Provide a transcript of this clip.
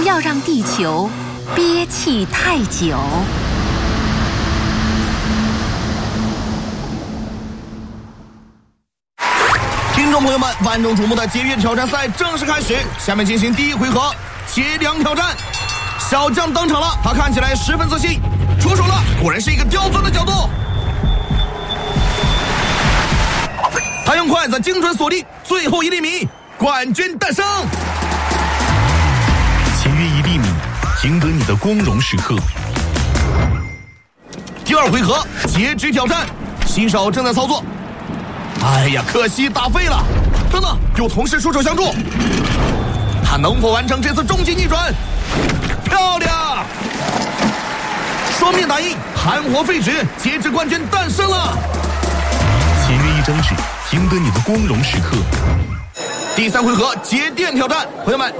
要让地球憋气太久。 听众朋友们，万众瞩目的节约挑战赛正式开始，下面进行第一回合节粮挑战。小将登场了，他看起来十分自信，出手了，果然是一个刁钻的角度。他用筷子精准锁定最后1厘米，冠军诞生。 节约1厘米，赢得你的光荣时刻。 第二回合截肢挑战，新手正在操作。哎呀，可惜打废了。等等，有同事出手相助，他能否完成这次终极逆转？漂亮！双面打印，含活废纸，截肢冠军诞生了。 节约1张纸，赢得你的光荣时刻。 第3回合节电挑战，朋友们。